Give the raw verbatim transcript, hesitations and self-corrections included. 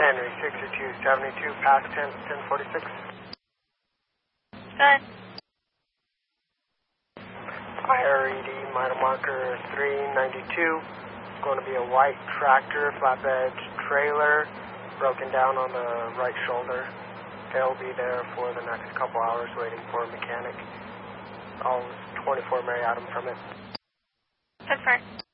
Henry sixty-two seventy-two, past ten, ten forty-six. Good. I R E D, minor marker three ninety-two. It's going to be a white tractor, flatbed trailer, broken down on the right shoulder. They'll be there for the next couple hours waiting for a mechanic. All twenty-four Mary Adam from it. Confirm.